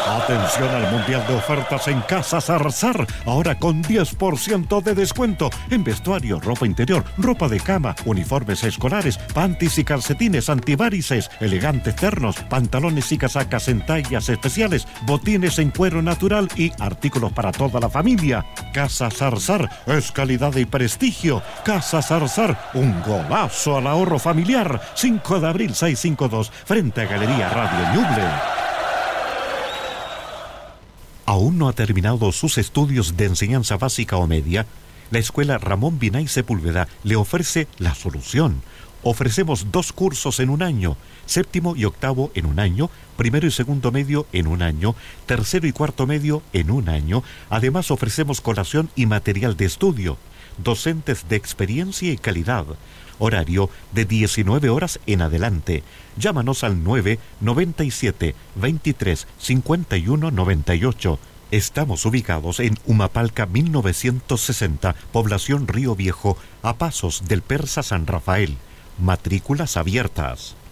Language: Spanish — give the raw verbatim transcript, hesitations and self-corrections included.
Atención al Mundial de Ofertas en Casa Zarzar. Ahora con diez por ciento de descuento en vestuario, ropa interior, ropa de cama, uniformes escolares, panties y calcetines antivarices, elegantes ternos, pantalones y casacas en tallas especiales, botines en cuero natural y artículos para toda la familia. Casa Zarzar es calidad y prestigio. Casa Zarzar, un golazo al ahorro familiar. cinco de abril seiscientos cincuenta y dos, frente a Galería Radio Ñuble. ¿Aún no ha terminado sus estudios de enseñanza básica o media? La Escuela Ramón Binay Sepúlveda le ofrece la solución. Ofrecemos dos cursos en un año, séptimo y octavo en un año, primero y segundo medio en un año, tercero y cuarto medio en un año. Además ofrecemos colación y material de estudio, docentes de experiencia y calidad. Horario de diecinueve horas en adelante. Llámanos al nueve noventa y siete, veintitrés, cincuenta y uno noventa y ocho. Estamos ubicados en Humapalca mil novecientos sesenta, población Río Viejo, a pasos del Persa San Rafael. Matrículas abiertas.